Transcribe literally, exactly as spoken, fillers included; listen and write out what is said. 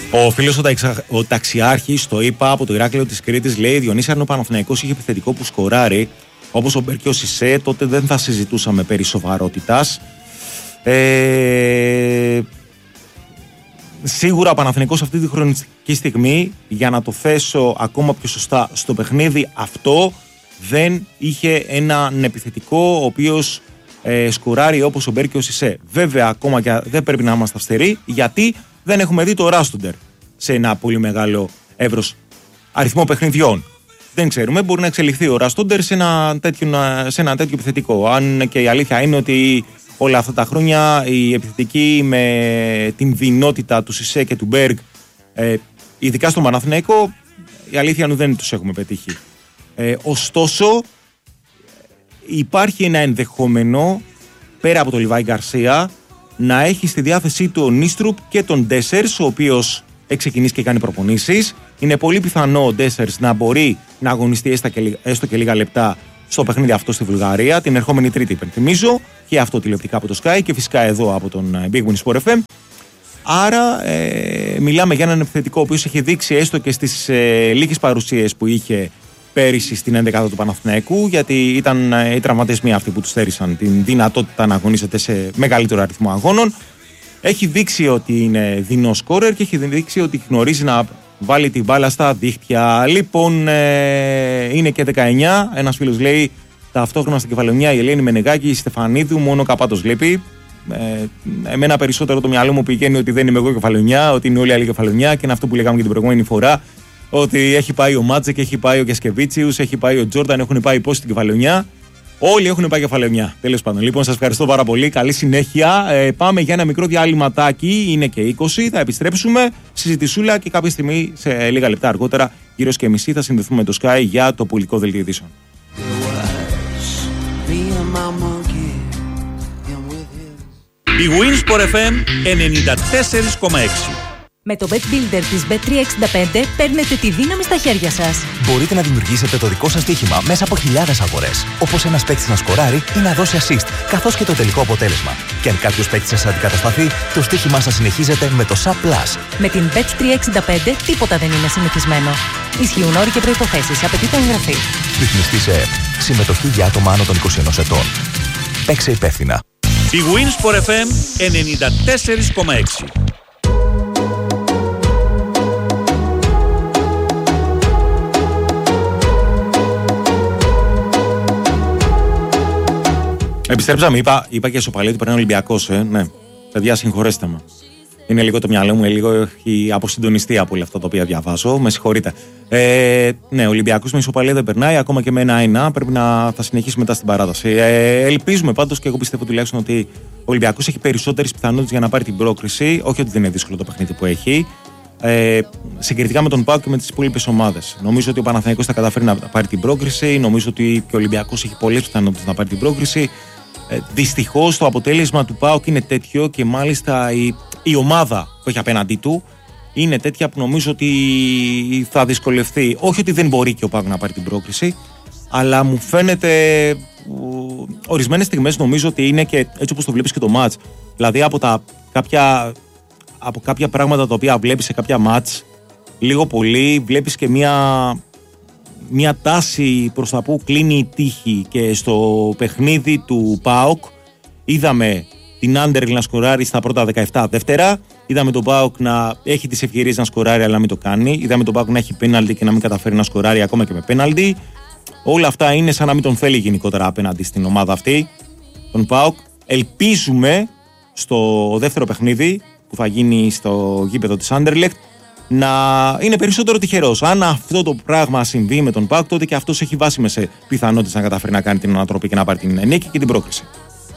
Ο φίλος ο, ταξα... ο Ταξιάρχης, το είπα από το Ηράκλειο της Κρήτης, λέει: Διονύση, αν ο Παναθηναϊκός είχε επιθετικό που σκοράρει όπως ο Μπέρ και ο Σισέ, τότε δεν θα συζητούσαμε περί σοβαρότητας. Ε... Σίγουρα ο Παναθηναϊκός αυτή τη χρονιστική στιγμή, για να το θέσω ακόμα πιο σωστά, στο παιχνίδι αυτό δεν είχε έναν επιθετικό ο οποίος ε, σκοράρει όπως ο Μπέρ και ο Σισέ. Βέβαια, ακόμα και δεν πρέπει να είμαστε αυστηροί, γιατί δεν έχουμε δει το Ράστοντερ σε ένα πολύ μεγάλο εύρος αριθμό παιχνιδιών. Δεν ξέρουμε, μπορεί να εξελιχθεί ο Ράστοντερ σε ένα τέτοιο, σε ένα τέτοιο επιθετικό. Αν και η αλήθεια είναι ότι όλα αυτά τα χρόνια οι επιθετικοί με την δεινότητα του Σισέ και του Μπέργκ, ε, ειδικά στον Παναθηναϊκό, η αλήθεια είναι ότι δεν τους έχουμε πετύχει. Ε, ωστόσο, υπάρχει ένα ενδεχόμενο, πέρα από τον Λιβάη Γκαρσία, να έχει στη διάθεσή του ο Νίστρουπ και τον Ντέσσερς, ο οποίος έχει ξεκινήσει και κάνει προπονήσεις. Είναι πολύ πιθανό ο Ντέσσερς να μπορεί να αγωνιστεί έστω και, έστω και λίγα λεπτά στο παιχνίδι αυτό στη Βουλγαρία, την ερχόμενη Τρίτη, υπενθυμίζω, και αυτό τηλεοπτικά από το Sky και φυσικά εδώ από τον Big Win Sport εφ εμ. Άρα, ε, μιλάμε για έναν επιθετικό ο οποίος έχει δείξει έστω και στις ε, λίγες παρουσίες που είχε πέρυσι στην έντεκα του Παναθηναϊκού, γιατί ήταν ε, οι τραυματισμοί αυτοί που του στέρισαν την δυνατότητα να αγωνίζεται σε μεγαλύτερο αριθμό αγώνων. Έχει δείξει ότι είναι δεινός σκόρερ και έχει δείξει ότι γνωρίζει να βάλει την μπάλα στα δίχτυα. Λοιπόν, ε, είναι και δεκαεννιά. Ένας φίλος λέει: ταυτόχρονα στην Κεφαλαιονιά η Ελένη Μενεγάκη, η Στεφανίδου, μόνο Καπάτος βλέπει. Ε, εμένα περισσότερο το μυαλό μου πηγαίνει ότι δεν είμαι εγώ Κεφαλαιονιά, ότι είναι όλοι άλλοι Κεφαλαιονιά, και είναι αυτό που λέγαμε και την προηγούμενη φορά. Ότι έχει πάει ο Μάτζεκ, έχει πάει ο Κεσκεβίτσιους, έχει πάει ο Τζόρνταν, έχουν πάει πώς στην Κεφαλαιονιά. Όλοι έχουν πάει Κεφαλαιονιά. Τέλος πάντων. Λοιπόν, σας ευχαριστώ πάρα πολύ. Καλή συνέχεια. Ε, πάμε για ένα μικρό διάλειμματάκι. Είναι και είκοσι. Θα επιστρέψουμε. Συζητησούλα και κάποια στιγμή, σε λίγα λεπτά αργότερα, γύρω και μισή, θα συνδεθούμε με το Sky για το πουλικό δελτίο ειδήσεων. Η Winsport εφ εμ ενενήντα τέσσερα κόμμα έξι. Με το Bet Builder της μπετ τριακόσια εξήντα πέντε παίρνετε τη δύναμη στα χέρια σας. Μπορείτε να δημιουργήσετε το δικό σας στοίχημα μέσα από χιλιάδες αγορές. Όπως ένας παίκτης να σκοράρει ή να δώσει assist, καθώς και το τελικό αποτέλεσμα. Και αν κάποιος παίκτης σας αντικατασταθεί, το στοίχημά σας συνεχίζεται με το Sub Plus. Με την μπετ τριακόσια εξήντα πέντε τίποτα δεν είναι συνηθισμένο. Ισχύουν όροι και προϋποθέσεις. Απαιτείται εγγραφή. Ρυθμιστή σε ΕΕΠ. Συμμετοχή για άτομα άνω των είκοσι ενός ετών. Παίξε υπεύθυνα. Η Winsport εφ εμ ενενήντα τέσσερα κόμμα έξι. Επιστρέψαμε, είπα, είπα και ισοπαλία ότι παίρνει ο Ολυμπιακός. Ε. Ναι, παιδιά, συγχωρέστε με. Είναι λίγο το μυαλό μου, λίγο έχει αποσυντονιστεί από όλα αυτά τα οποία διαβάζω. Με συγχωρείτε. Ε, ναι, ο Ολυμπιακός με ισοπαλία δεν περνάει, ακόμα και με ένα ένα. Πρέπει να θα συνεχίσει μετά στην παράταση. Ε, ελπίζουμε πάντως, και εγώ πιστεύω τουλάχιστον, ότι ο Ολυμπιακός έχει περισσότερες πιθανότητες για να πάρει την πρόκριση. Όχι ότι δεν είναι δύσκολο το παιχνίδι που έχει. Ε, συγκριτικά με τον ΠΑΟΚ και με τις υπόλοιπες ομάδες. Νομίζω ότι ο Παναθηναϊκός θα καταφέρει να πάρει την πρόκριση. Νομίζω ότι και ο Ολυμπιακός έχει πολλές πιθανότητες να πάρει την πρόκριση. Ε, δυστυχώς το αποτέλεσμα του ΠΑΟΚ είναι τέτοιο, και μάλιστα η, η ομάδα που έχει απέναντί του είναι τέτοια που νομίζω ότι θα δυσκολευτεί. Όχι ότι δεν μπορεί και ο ΠΑΟΚ να πάρει την πρόκριση, αλλά μου φαίνεται ορισμένες στιγμές νομίζω ότι είναι και έτσι όπως το βλέπεις και το μάτς. Δηλαδή από, τα, κάποια, από κάποια πράγματα τα οποία βλέπεις σε κάποια μάτς, λίγο πολύ βλέπεις και μια... μια τάση προς τα που κλείνει η τύχη. Και στο παιχνίδι του ΠΑΟΚ είδαμε την Άντερλ να σκοράρει στα πρώτα δεκαεπτά δεύτερα, είδαμε τον ΠΑΟΚ να έχει τις ευκαιρίες να σκοράρει αλλά να μην το κάνει, είδαμε τον ΠΑΟΚ να έχει πέναλτι και να μην καταφέρει να σκοράρει ακόμα και με πέναλτι. Όλα αυτά είναι σαν να μην τον θέλει γενικότερα απέναντι στην ομάδα αυτή, τον ΠΑΟΚ. Ελπίζουμε στο δεύτερο παιχνίδι που θα γίνει στο γήπεδο της Άντερλεχτ να είναι περισσότερο τυχερός. Αν αυτό το πράγμα συμβεί με τον ΠΑΟΚ, τότε και αυτός έχει βάσιμες πιθανότητες να καταφέρει να κάνει την ανατροπή και να πάρει την νίκη και την πρόκριση.